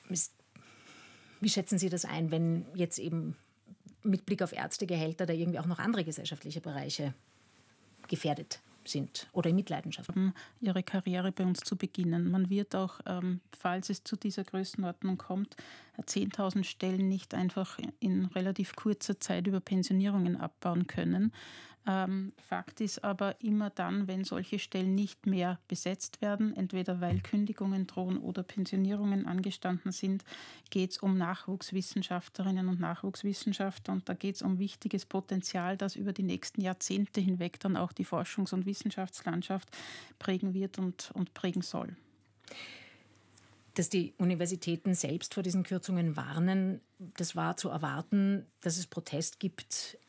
Wie schätzen Sie das ein, wenn jetzt eben mit Blick auf Ärztegehälter da irgendwie auch noch andere gesellschaftliche Bereiche gefährdet sind oder in Mitleidenschaft? Ihre Karriere bei uns zu beginnen. Man wird auch, falls es zu dieser Größenordnung kommt, 10.000 Stellen nicht einfach in relativ kurzer Zeit über Pensionierungen abbauen können. Fakt ist aber immer dann, wenn solche Stellen nicht mehr besetzt werden, entweder weil Kündigungen drohen oder Pensionierungen angestanden sind, geht es um Nachwuchswissenschaftlerinnen und Nachwuchswissenschaftler, und da geht es um wichtiges Potenzial, das über die nächsten Jahrzehnte hinweg dann auch die Forschungs- und Wissenschaftslandschaft prägen wird und prägen soll. Dass die Universitäten selbst vor diesen Kürzungen warnen, das war zu erwarten. Dass es Protest gibt,